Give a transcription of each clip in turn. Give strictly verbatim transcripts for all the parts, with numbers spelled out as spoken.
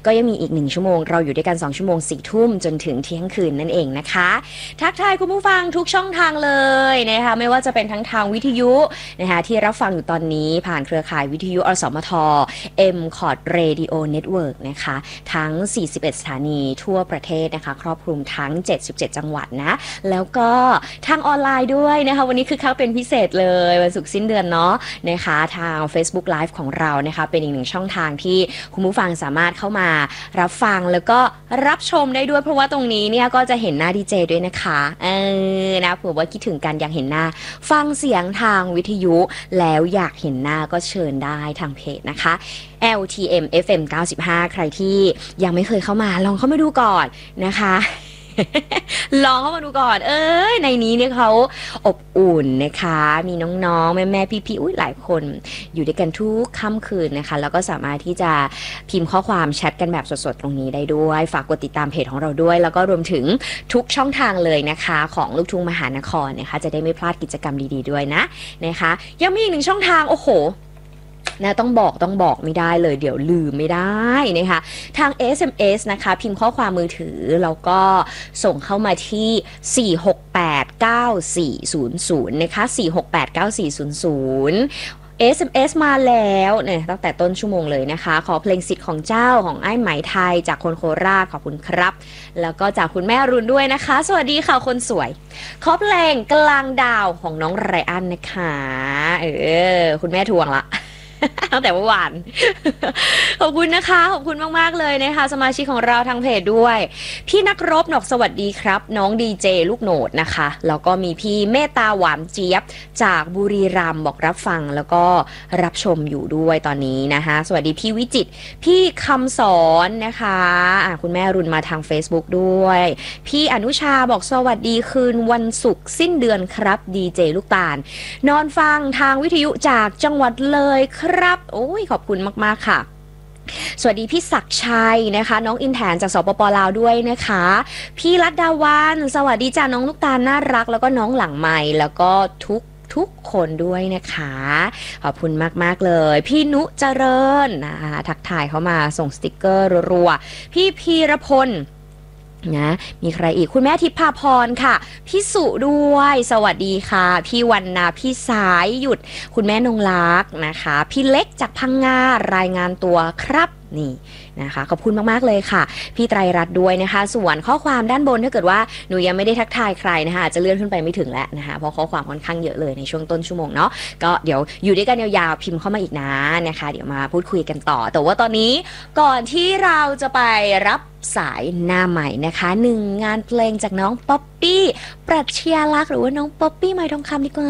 ก็ยังมีอีกหนึ่งชั่วโมงเราอยู่ด้วยกันสองชั่วโมงสี่ทุ่มจนถึงเที่ยงคืนนั่นเองนะคะทักทายคุณผู้ฟังทุกช่องทางเลยนะคะไม่ว่าจะเป็นทั้งทางวิทยุนะคะที่รับฟังอยู่ตอนนี้ผ่านเครือข่ายวิทยุอสมท M Chord Radio Network นะคะทั้งสี่สิบเอ็ดสถานีทั่วประเทศนะคะครอบคลุมทั้งเจ็ดสิบเจ็ดจังหวัดนะแล้วก็ทางออนไลน์ด้วยนะคะวันนี้คือเขาเป็นพิเศษเลยวันศุกร์สิ้นเดือนเนาะนะคะทาง Facebook Live ของเรานะคะเป็นอีกหนึ่งช่องทางที่คุณผู้ฟังสามารถเข้ามารับฟังแล้วก็รับชมได้ด้วยเพราะว่าตรงนี้เนี่ยก็จะเห็นหน้าดีเจด้วยนะคะเออนะเผื่อว่าคิดถึงกันอยากเห็นหน้าฟังเสียงทางวิทยุแล้วอยากเห็นหน้าก็เชิญได้ทางเพจนะคะ แอล ที เอ็ม เอฟ เอ็ม เก้าสิบห้า ใครที่ยังไม่เคยเข้ามาลองเข้ามาดูก่อนนะคะลองเข้ามาดูก่อนเอ้ยในนี้เนี่ยเขาอบอุ่นนะคะมีน้องๆแม่ๆพี่ๆอุ้ยหลายคนอยู่ด้วยกันทุกค่ำคืนนะคะแล้วก็สามารถที่จะพิมพ์ข้อความแชทกันแบบสดๆตรงนี้ได้ด้วยฝากกดติดตามเพจของเราด้วยแล้วก็รวมถึงทุกช่องทางเลยนะคะของลูกทุ่งมหานครนะคะจะได้ไม่พลาดกิจกรรมดีๆด้วยนะนะคะยังมีอีกหนึ่งช่องทางโอ้โหนะต้องบอกต้องบอกไม่ได้เลยเดี๋ยวลืมไม่ได้นะคะทาง เอส เอ็ม เอส นะคะพิมพ์ข้อความมือถือแล้วก็ส่งเข้ามาที่สี่ หก แปด เก้า สี่ ศูนย์ ศูนย์นะคะสี่ หก แปด เก้า สี่ ศูนย์ ศูนย์ เอส เอ็ม เอส มาแล้วเนี่ยตั้งแต่ต้นชั่วโมงเลยนะคะขอเพลงสิทธิ์ของเจ้าของไอ้ไหมไทยจากคนโคราชขอบคุณครับแล้วก็จากคุณแม่รุนด้วยนะคะสวัสดีค่ะคนสวยขอเพลงกลางดาวของน้องไรอันนะคะเออคุณแม่ทวงละตั้งแต่เมื่อวานขอบคุณนะคะขอบคุณมากๆเลยนะคะสมาชิกของเราทางเพจด้วยพี่นักรบหนอกสวัสดีครับน้องดีเจลูกโหนดนะคะแล้วก็มีพี่เมตตาหวานเจี๊ยบจากบุรีรัมย์บอกรับฟังแล้วก็รับชมอยู่ด้วยตอนนี้นะคะสวัสดีพี่วิจิตรพี่คำสอนนะคะะคุณแม่รุนมาทาง Facebook ด้วยพี่อนุชาบอกสวัสดีคืนวันศุกร์สิ้นเดือนครับดีเจลูกตาลนอนฟังทางวิทยุจากจังหวัดเลยครับโอ้ยขอบคุณมากๆค่ะสวัสดีพี่ศักดิ์ชัยนะคะน้องอินแทนจากสปปลาวด้วยนะคะพี่รัตดาวันสวัสดีจ้าน้องลูกตาลน่ารักแล้วก็น้องหลังไมค์แล้วก็ทุกทุกคนด้วยนะคะขอบคุณมากๆเลยพี่นุเจริญนะคะทักทายเข้ามาส่งสติกเกอร์รัวๆพี่พีรพลนะมีใครอีกคุณแม่ทิพาพรค่ะพี่สุด้วยสวัสดีค่ะพี่วันนาพี่สายหยุดคุณแม่นงลักษณ์นะคะพี่เล็กจากพังงารายงานตัวครับนี่นะคะขอบคุณมากๆเลยค่ะพี่ไตรรัตน์ด้วยนะคะส่วนข้อความด้านบนถ้าเกิดว่าหนูยังไม่ได้ทักทายใครนะคะอาจจะเลื่อนขึ้นไปไม่ถึงแล้วนะคะเพราะข้อความค่อนข้างเยอะเลยในช่วงต้นชั่วโมงเนาะก็เดี๋ยวอยู่ด้วยกันยาวๆพิมพ์เข้ามาอีกนะนะคะเดี๋ยวมาพูดคุยกันต่อแต่ว่าตอนนี้ก่อนที่เราจะไปรับสายหน้าใหม่นะคะหนึ่งงานเพลงจากน้องป๊อปปี้ปรัชญาลักษณ์หรือว่าน้องป๊อปปี้ไม้ทองคำดีกว่า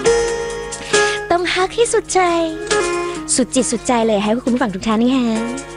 ต้องฮักให้สุดใจสุดจิตสุดใจเลยให้คุณผู้ฟังทุกท่านนี่ค่ะ